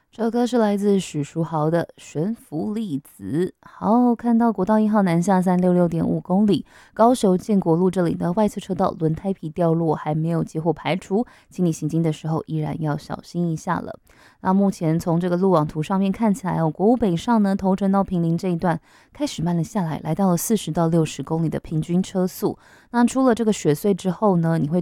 这首歌是来自许书豪的《悬浮粒子》。好，看到国道1号南下366.5公里，高雄建国路这里的外侧车道轮胎皮掉落还没有结果排除，请你行经的时候依然要小心一下了。那目前从这个路网图上面看起来国五北上呢，头城到坪林这一段开始慢了下来，来到了40到60公里的平均车速。那出了这个雪隧之后呢，你会